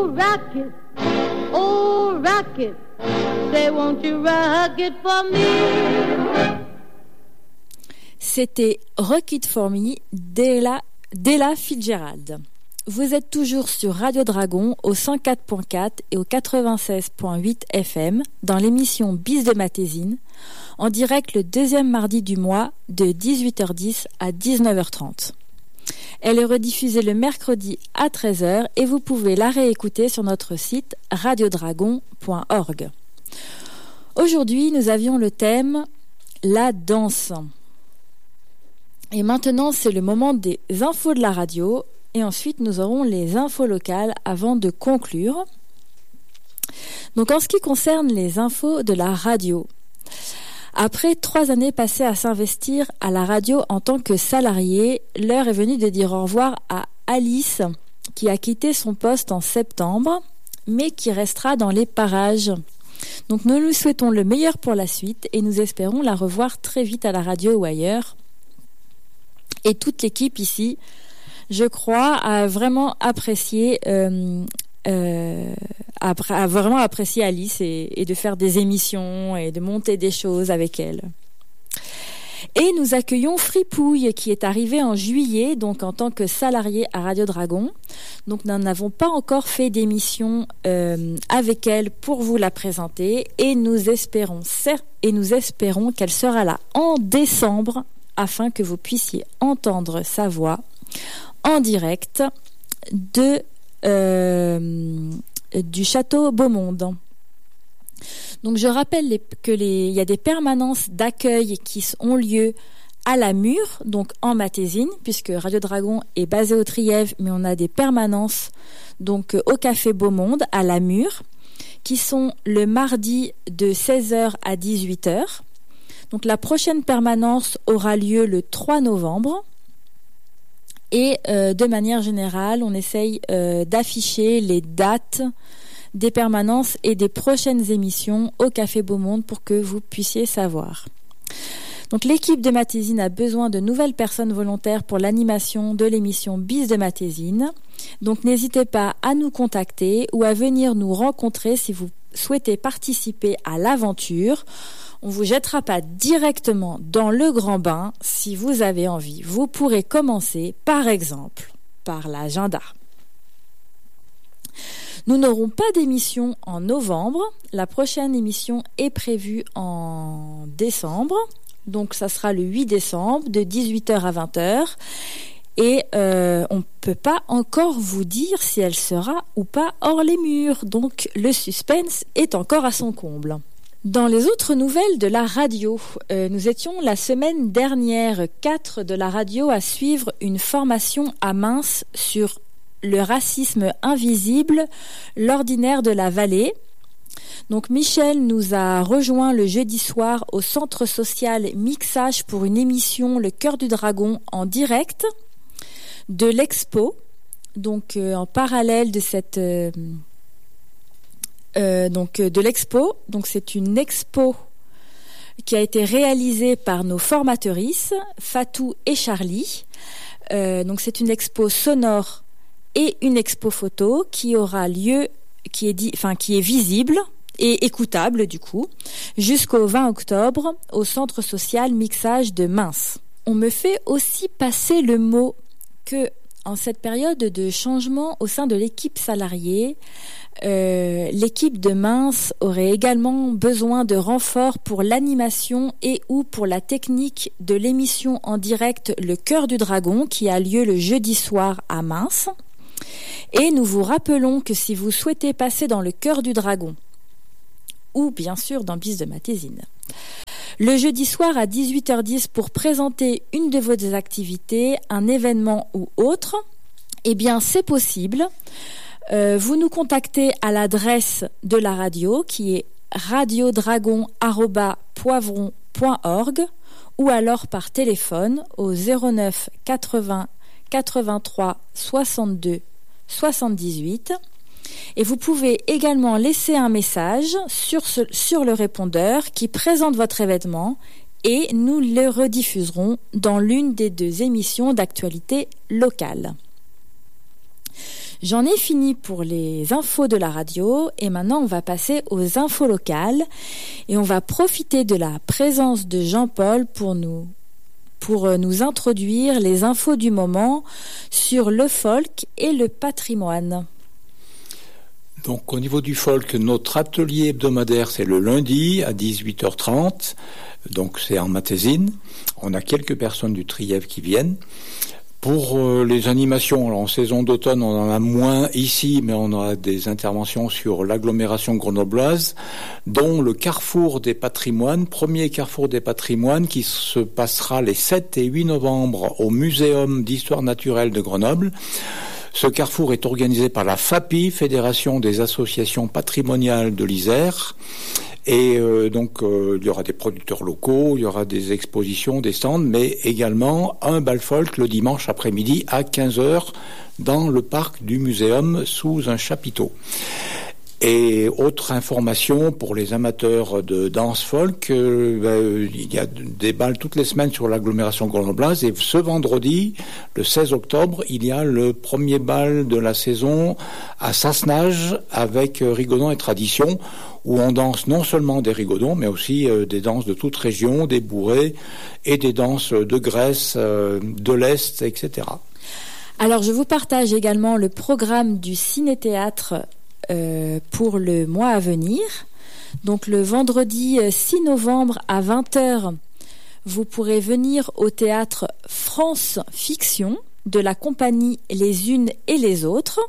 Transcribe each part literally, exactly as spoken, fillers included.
Oh, rock it, oh, rock it. Say, won't you rock it for me? C'était Rock It For Me d'Ella, d'Ella Fitzgerald. Vous êtes toujours sur Radio Dragon au cent quatre point quatre et au quatre-vingt-seize point huit F M dans l'émission Bis de Matésine, en direct le deuxième mardi du mois de dix-huit heures dix à dix-neuf heures trente. Elle est rediffusée le mercredi à treize heures et vous pouvez la réécouter sur notre site radiodragon point org. Aujourd'hui, nous avions le thème « La danse ». Et maintenant, c'est le moment des infos de la radio. Et ensuite, nous aurons les infos locales avant de conclure. Donc, en ce qui concerne les infos de la radio, après trois années passées à s'investir à la radio en tant que salarié, l'heure est venue de dire au revoir à Alice, qui a quitté son poste en septembre, mais qui restera dans les parages. Donc, nous nous souhaitons le meilleur pour la suite et nous espérons la revoir très vite à la radio ou ailleurs. Et toute l'équipe ici, je crois, a vraiment apprécié, euh, euh, a, a vraiment apprécié Alice et, et de faire des émissions et de monter des choses avec elle. Et nous accueillons Fripouille qui est arrivée en juillet, donc en tant que salariée à Radio Dragon. Donc nous n'avons pas encore fait d'émission euh, avec elle pour vous la présenter et nous espérons et nous espérons qu'elle sera là en décembre, afin que vous puissiez entendre sa voix en direct de, euh, du château Beaumonde. Donc je rappelle les, que les, il y a des permanences d'accueil qui ont lieu à la Mure, donc en Matésine, puisque Radio Dragon est basé au Trièves, mais on a des permanences donc au Café Beaumonde à la Mure, qui sont le mardi de seize heures à dix-huit heures. Donc la prochaine permanence aura lieu le trois novembre et euh, de manière générale, on essaye euh, d'afficher les dates des permanences et des prochaines émissions au Café Beaumonde pour que vous puissiez savoir. Donc l'équipe de Matésine a besoin de nouvelles personnes volontaires pour l'animation de l'émission Bis de Matésine. Donc n'hésitez pas à nous contacter ou à venir nous rencontrer si vous souhaitez participer à l'aventure. On ne vous jettera pas directement dans le grand bain si vous avez envie. Vous pourrez commencer, par exemple, par l'agenda. Nous n'aurons pas d'émission en novembre. La prochaine émission est prévue en décembre. Donc, ça sera le huit décembre, de dix-huit heures à vingt heures. Et euh, on ne peut pas encore vous dire si elle sera ou pas hors les murs. Donc, le suspense est encore à son comble. Dans les autres nouvelles de la radio, euh, nous étions la semaine dernière quatre de la radio à suivre une formation à Mins sur le racisme invisible, l'ordinaire de la vallée. Donc Michel nous a rejoint le jeudi soir au centre social Mixage pour une émission Le Cœur du Dragon en direct de l'expo. Donc euh, en parallèle de cette... Euh, Euh, donc de l'expo. Donc c'est une expo qui a été réalisée par nos formatrices Fatou et Charlie. Euh, donc c'est une expo sonore et une expo photo qui aura lieu, qui est dit, enfin qui est visible et écoutable du coup, jusqu'au vingt octobre au centre social Mixage de Mins. On me fait aussi passer le mot que en cette période de changement au sein de l'équipe salariée, Euh, l'équipe de Mins aurait également besoin de renforts pour l'animation et ou pour la technique de l'émission en direct Le Cœur du Dragon qui a lieu le jeudi soir à Mins. Et nous vous rappelons que si vous souhaitez passer dans Le Cœur du Dragon ou bien sûr dans Bis de Matésine, le jeudi soir à dix-huit heures dix pour présenter une de vos activités, un événement ou autre, eh bien c'est possible. Euh, vous nous contactez à l'adresse de la radio qui est radiodragon arobase poivron point org ou alors par téléphone au zéro neuf quatre-vingts quatre-vingt-trois soixante-deux soixante-dix-huit. Et vous pouvez également laisser un message sur, ce, sur le répondeur qui présente votre événement et nous le rediffuserons dans l'une des deux émissions d'actualité locale. J'en ai fini pour les infos de la radio et maintenant on va passer aux infos locales et on va profiter de la présence de Jean-Paul pour nous, pour nous introduire les infos du moment sur le folk et le patrimoine. Donc au niveau du folk, notre atelier hebdomadaire c'est le lundi à dix-huit heures trente, donc c'est en Matésine. On a quelques personnes du Trièvre qui viennent. Pour euh, les animations, alors en saison d'automne on en a moins ici, mais on a des interventions sur l'agglomération grenobloise, dont le Carrefour des patrimoines, premier Carrefour des patrimoines qui se passera les sept et huit novembre au Muséum d'histoire naturelle de Grenoble. Ce carrefour est organisé par la FAPI, Fédération des associations patrimoniales de l'Isère. Et euh, donc, euh, il y aura des producteurs locaux, il y aura des expositions, des stands, mais également un bal folk le dimanche après-midi à quinze heures dans le parc du muséum sous un chapiteau. Et autre information pour les amateurs de danse folk, euh, ben, il y a des balles toutes les semaines sur l'agglomération grenobloise et ce vendredi, le seize octobre, il y a le premier bal de la saison à Sassenage avec euh, Rigodon et Tradition, où on danse non seulement des rigodons, mais aussi euh, des danses de toute région, des bourrées et des danses de Grèce, euh, de l'Est, et cetera. Alors je vous partage également le programme du ciné-théâtre Euh, pour le mois à venir. Donc le vendredi six novembre à vingt heures, vous pourrez venir au théâtre France Fiction de la compagnie Les Unes et les Autres.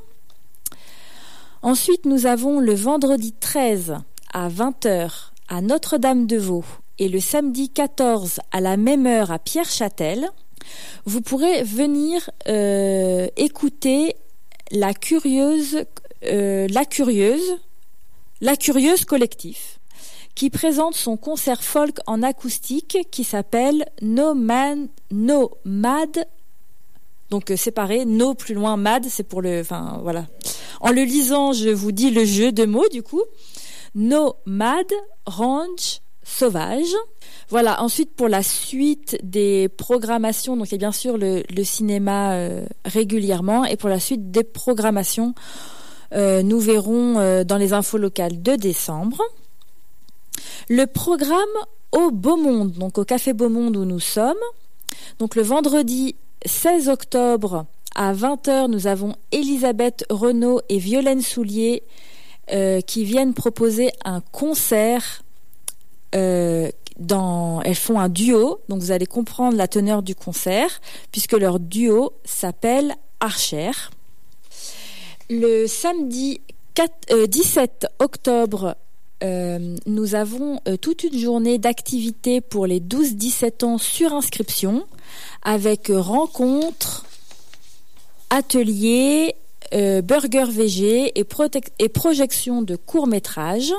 Ensuite, nous avons le vendredi treize à vingt heures à Notre-Dame-de-Vaux et le samedi quatorze à la même heure à Pierre-Châtel. Vous pourrez venir euh, écouter la curieuse Euh, la Curieuse, la Curieuse Collectif, qui présente son concert folk en acoustique qui s'appelle No Man, No Mad, donc euh, séparé, No plus loin, Mad, c'est pour le, enfin voilà. En le lisant, je vous dis le jeu de mots du coup. No Mad Ranch Sauvage. Voilà, ensuite pour la suite des programmations, donc il y a bien sûr le, le cinéma euh, régulièrement, et pour la suite des programmations, Euh, nous verrons euh, dans les infos locales de décembre. Le programme au Beau Monde, donc au Café Beau Monde où nous sommes. Donc le vendredi seize octobre à vingt heures, nous avons Elisabeth Renaud et Violaine Soulier euh, qui viennent proposer un concert. Euh, dans, elles font un duo, donc vous allez comprendre la teneur du concert, puisque leur duo s'appelle Archer. Le samedi dix-sept octobre, euh, nous avons euh, toute une journée d'activités pour les douze dix-sept ans sur inscription, avec euh, rencontres, ateliers, euh, burger végé et, prote- et projections de courts-métrages.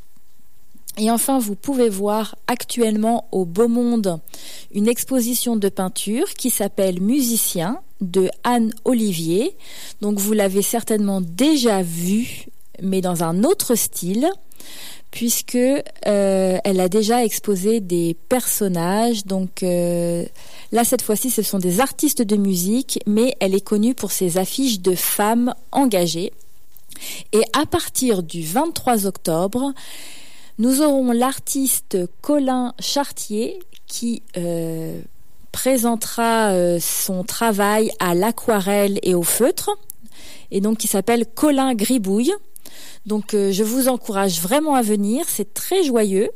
Et enfin, vous pouvez voir actuellement au Beau Monde une exposition de peinture qui s'appelle Musicien de Anne Olivier. Donc vous l'avez certainement déjà vue, mais dans un autre style, puisque euh, elle a déjà exposé des personnages. Donc euh, là, cette fois-ci, ce sont des artistes de musique, mais elle est connue pour ses affiches de femmes engagées. Et à partir du vingt-trois octobre, nous aurons l'artiste Colin Chartier qui euh, présentera euh, son travail à l'aquarelle et au feutre, et donc qui s'appelle Colin Gribouille. Donc euh, je vous encourage vraiment à venir, c'est très joyeux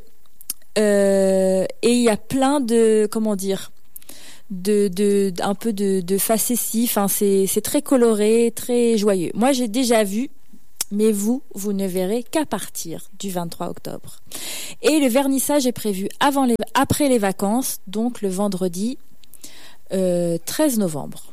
euh, et il y a plein de, comment dire, de, de un peu de, de facéties. Enfin, c'est c'est très coloré, très joyeux. Moi j'ai déjà vu. Mais vous, vous ne verrez qu'à partir du vingt-trois octobre. Et le vernissage est prévu avant les, après les vacances, donc le vendredi euh, treize novembre.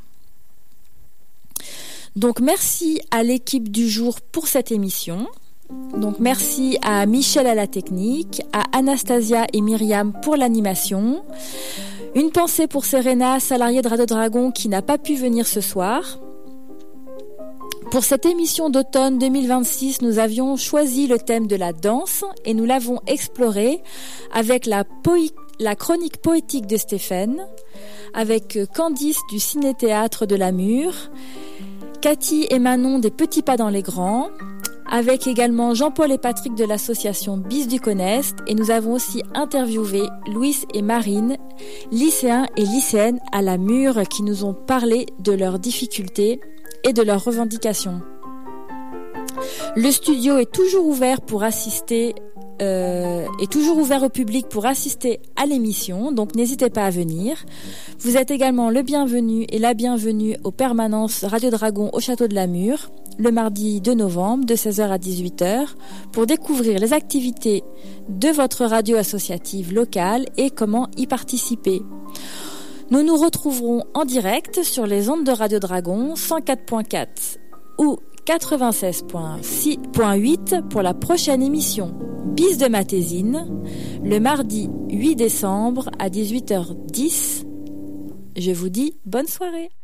Donc merci à l'équipe du jour pour cette émission. Donc merci à Michel à la technique, à Anastasia et Myriam pour l'animation. Une pensée pour Serena, salariée de Radio Dragon, qui n'a pas pu venir ce soir. Pour cette émission d'automne deux mille vingt-six, nous avions choisi le thème de la danse et nous l'avons exploré avec la, poé- la chronique poétique de Stéphane, avec Candice du Ciné-Théâtre de la Mure Cathy et Manon des Petits Pas dans les Grands, avec également Jean-Paul et Patrick de l'association Bis du Conest, et nous avons aussi interviewé Louis et Marine, lycéens et lycéennes à la Mure, qui nous ont parlé de leurs difficultés et de leurs revendications. Le studio est toujours ouvert pour assister euh, est toujours ouvert au public pour assister à l'émission, donc n'hésitez pas à venir. Vous êtes également le bienvenu et la bienvenue aux permanences Radio Dragon au Château de la Mure, le mardi deux novembre de seize heures à dix-huit heures, pour découvrir les activités de votre radio associative locale et comment y participer. Nous nous retrouverons en direct sur les ondes de Radio Dragon cent quatre point quatre ou quatre-vingt-seize point huit pour la prochaine émission Bis de Matésine, le mardi huit décembre à dix-huit heures dix. Je vous dis bonne soirée.